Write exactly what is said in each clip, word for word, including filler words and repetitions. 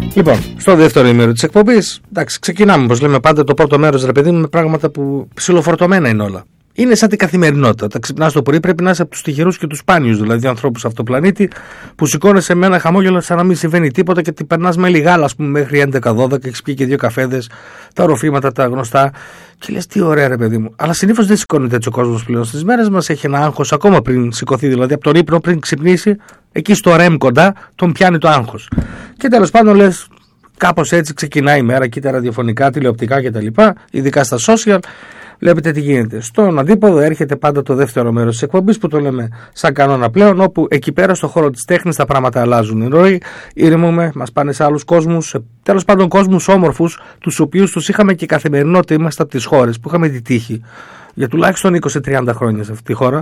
Λοιπόν, στο δεύτερο ημίρο της εκπομπής, εντάξει, ξεκινάμε, όπως λέμε πάντα, το πρώτο μέρος, ρε παιδί μου, με πράγματα που ψιλοφορτωμένα είναι όλα. Είναι σαν την καθημερινότητα. Όταν ξυπνάς το πρωί, πρέπει να είσαι από τους τυχερούς και τους σπάνιους, δηλαδή ανθρώπους σε αυτό το πλανήτη, που σηκώνεσαι με ένα χαμόγελο σαν να μην συμβαίνει τίποτα και την περνάς με λιγάλα, ας πούμε, μέχρι έντεκα δώδεκα, έχεις πιει και δύο καφέδες, τα ροφήματα, τα γνωστά. Και λες, τι ωραία, ρε παιδί μου. Αλλά συνήθως δεν σηκώνεται έτσι ο κόσμος πλέον. Στις μέρες μας έχει ένα άγχος ακόμα πριν σηκωθεί, δηλαδή από τον ύπνο, πριν ξυπνήσει, εκεί στο ρεμ κοντά, τον πιάνει το άγχος. Και τέλος πάντων λες, κάπως έτσι ξεκινάει η μέρα, κοίτα ραδιοφωνικά, τηλεοπτικά κτλ. Ειδικά στα social. Βλέπετε τι γίνεται. Στον αντίποδο έρχεται πάντα το δεύτερο μέρος της εκπομπής που το λέμε σαν κανόνα πλέον, όπου εκεί πέρα στο χώρο της τέχνης τα πράγματα αλλάζουν ροή, ηρεμούμε, μας πάνε σε άλλους κόσμους, τέλος πάντων κόσμους όμορφους, τους οποίους τους είχαμε και καθημερινότητα, είμαστε από τις χώρες που είχαμε τη τύχη για τουλάχιστον είκοσι με τριάντα χρόνια σε αυτή τη χώρα,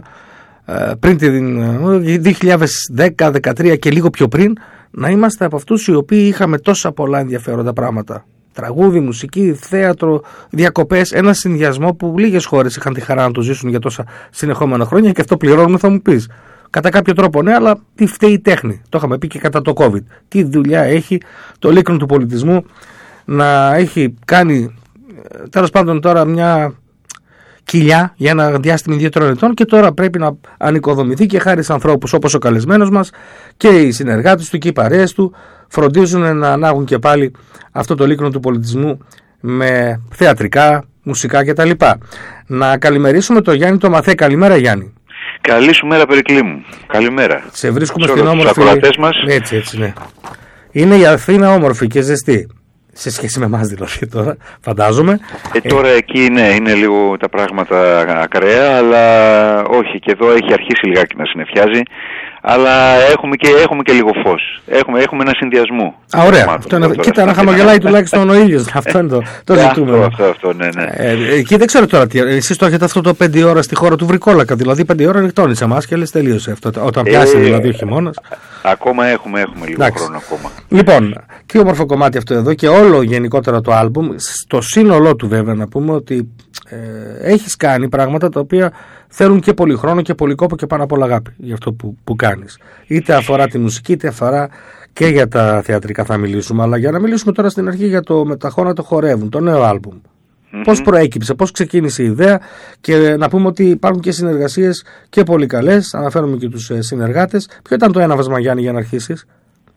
πριν την δύο χιλιάδες δέκα δεκατρία και λίγο πιο πριν, να είμαστε από αυτούς οι οποίοι είχαμε τόσα πολλά ενδιαφέροντα πράγματα. Τραγούδι, μουσική, θέατρο, διακοπές, ένα συνδυασμό που λίγες χώρες είχαν τη χαρά να το ζήσουν για τόσα συνεχόμενα χρόνια και αυτό πληρώνουμε, θα μου πεις. Κατά κάποιο τρόπο ναι, αλλά τι φταίει η τέχνη. Το είχαμε πει και κατά το COVID. Τι δουλειά έχει το λίκνο του πολιτισμού να έχει κάνει τέλος πάντων τώρα μια κοιλιά για ένα διάστημα δύο-τριών ετών και τώρα πρέπει να ανοικοδομηθεί και χάρη σε ανθρώπους όπως ο καλεσμένος μας και οι συνεργάτες του και οι παρέες του φροντίζουν να ανάγουν και πάλι αυτό το λίκνο του πολιτισμού με θεατρικά, μουσικά κτλ. Να καλημερίσουμε τον Γιάννη το Μαθέ. Καλημέρα Γιάννη. Καλή σου μέρα Περικλή μου. Καλημέρα. Σε βρίσκουμε στην όμορφη... μας. Έτσι, έτσι, ναι. Είναι η Αθήνα όμορφη και ζεστή. Σε σχέση με εμάς δηλαδή τώρα, φαντάζομαι. Ε, τώρα ε... εκεί ναι, είναι λίγο τα πράγματα ακραία, αλλά όχι, και εδώ έχει αρχίσει λιγάκι να συννεφιάζει. Αλλά έχουμε και, έχουμε και λίγο φως. Έχουμε, έχουμε ένα συνδυασμό. Α, ωραία. Αυτό είναι, κοίτα, να χαμογελάει τουλάχιστον ο ήλιος. Αυτό είναι το, το ζητούμενο. Αυτό, αυτό, ναι, ναι. Ε, εκεί δεν ξέρω τώρα τι. Εσείς το έχετε αυτό το πέντε ώρα στη χώρα του Βρικόλακα. Δηλαδή πέντε ώρα νυχτώνει σε εμάς και λες τελείωσε αυτό. Όταν πιάσει ε, δηλαδή ο χειμώνας. Ακόμα έχουμε, έχουμε λίγο Εντάξει. χρόνο ακόμα. Λοιπόν, τι όμορφο κομμάτι αυτό εδώ και όλο γενικότερα το άλμπουμ. Στο σύνολό του βέβαια να πούμε ότι ε, έχεις κάνει πράγματα τα οποία θέλουν και πολύ χρόνο και πολύ κόπο και πάνω απ' όλα αγάπη για αυτό που, που κάνεις. Είτε αφορά τη μουσική, είτε αφορά και για τα θεατρικά θα μιλήσουμε. Αλλά για να μιλήσουμε τώρα στην αρχή για το με τα χώνα το χορεύουν, το νέο άλμπουμ. Mm-hmm. Πώς προέκυψε, πώς ξεκίνησε η ιδέα και να πούμε ότι υπάρχουν και συνεργασίες και πολύ καλές. Αναφέρουμε και τους συνεργάτες. Ποιο ήταν το έναυσμα Γιάννη για να αρχίσεις?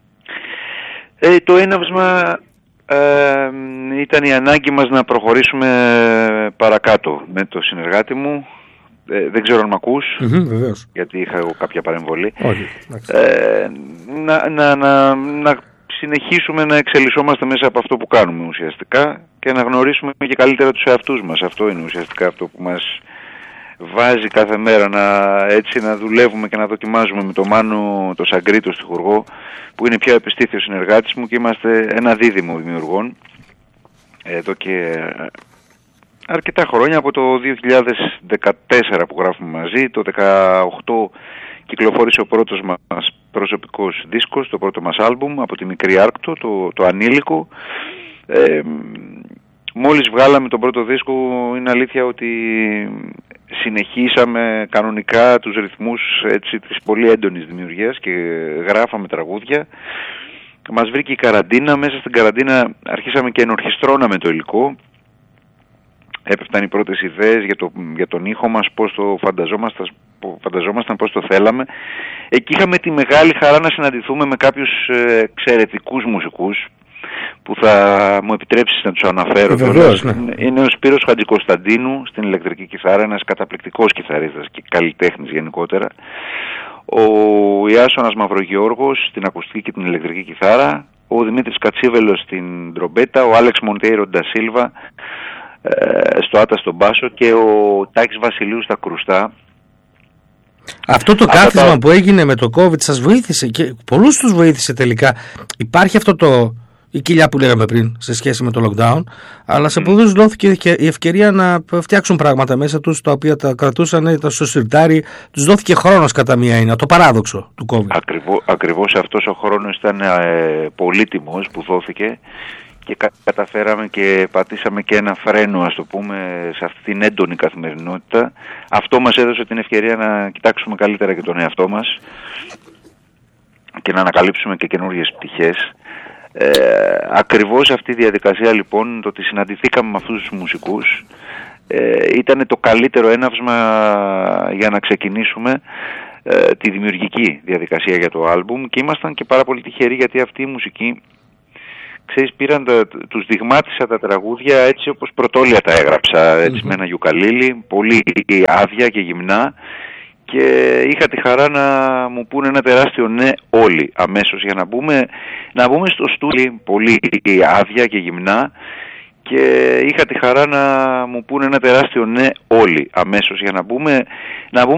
Ε, το έναυσμα ε, ήταν η ανάγκη μας να προχωρήσουμε παρακάτω με το συνεργάτη μου. Ε, δεν ξέρω αν μ' ακούς, mm-hmm, βεβαίως. Γιατί είχα εγώ κάποια παρεμβολή. Όχι, ε, να, να, να, να συνεχίσουμε να εξελισσόμαστε μέσα από αυτό που κάνουμε ουσιαστικά και να γνωρίσουμε και καλύτερα τους εαυτούς μας. Αυτό είναι ουσιαστικά αυτό που μας βάζει κάθε μέρα να, έτσι, να δουλεύουμε και να δοκιμάζουμε με το Μάνο, το Σαγκρίτο στιχουργό, που είναι πια επιστήθιος συνεργάτης μου και είμαστε ένα δίδυμο δημιουργών εδώ και αρκετά χρόνια, από το δύο χιλιάδες δεκατέσσερα που γράφουμε μαζί. Το δύο χιλιάδες δεκαοκτώ κυκλοφόρησε ο πρώτος μας προσωπικός δίσκος, το πρώτο μας άλμπουμ από τη Μικρή Άρκτο, το, το Ανήλικο. Ε, μόλις βγάλαμε τον πρώτο δίσκο, είναι αλήθεια ότι συνεχίσαμε κανονικά τους ρυθμούς έτσι, της πολύ έντονης δημιουργίας και γράφαμε τραγούδια. Μας βρήκε η καραντίνα, μέσα στην καραντίνα αρχίσαμε και ενορχιστρώναμε το υλικό. Έπεφταν οι πρώτες ιδέες για, το, για τον ήχο μας, πώς το φανταζόμασταν, φανταζόμασταν, πώς το θέλαμε. Εκεί είχαμε τη μεγάλη χαρά να συναντηθούμε με κάποιους ε, εξαιρετικούς μουσικούς που θα μου επιτρέψεις να τους αναφέρω. Βεβαίως, ναι. Είναι ο Σπύρος Χατζικοσταντίνου στην ηλεκτρική κιθάρα, ένας καταπληκτικός κιθαρίστας και καλλιτέχνης γενικότερα. Ο Ιάσονας Μαυρογεώργος στην ακουστική και την ηλεκτρική κιθάρα. Ο Δημήτρης Κατσίβελος στην τρομπέτα. Ο Άλεξ Μοντέιρο Ντασίλβα στο Άτα στον Μπάσο και ο Τάκης Βασιλείου στα κρουστά. Αυτό το κάθισμα τα... που έγινε με το COVID σας βοήθησε και πολλούς τους βοήθησε τελικά. Υπάρχει αυτό το η κοιλιά που λέγαμε πριν σε σχέση με το lockdown, αλλά σε πολλούς δόθηκε και η ευκαιρία να φτιάξουν πράγματα μέσα τους τα οποία τα κρατούσαν, ήταν στο σιρτάρι, τους δόθηκε χρόνος κατά μία έννοια, το παράδοξο του COVID. Ακριβώς, ακριβώς αυτός ο χρόνος ήταν ε, πολύτιμος που δόθηκε και καταφέραμε και πατήσαμε και ένα φρένο, ας το πούμε, σε αυτή την έντονη καθημερινότητα. Αυτό μας έδωσε την ευκαιρία να κοιτάξουμε καλύτερα και τον εαυτό μας και να ανακαλύψουμε και καινούργιες πτυχές. Ε, ακριβώς αυτή η διαδικασία λοιπόν, το ότι συναντηθήκαμε με αυτούς τους μουσικούς, ε, ήταν το καλύτερο έναυσμα για να ξεκινήσουμε ε, τη δημιουργική διαδικασία για το άλμπουμ, και ήμασταν και πάρα πολύ τυχεροί, γιατί αυτή η μουσική, ξέρεις, πήραν τα, τους δειγμάτισα τα τραγούδια έτσι όπως πρωτόλια τα έγραψα, έτσι, mm-hmm. με ένα γιουκαλίλι, πολύ άδεια και γυμνά, και είχα τη χαρά να μου πούνε ένα τεράστιο ναι όλοι αμέσως για να μπούμε, να μπούμε στο στούντιο, πολύ άδεια και γυμνά, και είχα τη χαρά να μου πούνε ένα τεράστιο ναι όλοι αμέσως για να μπούμε, να μπούμε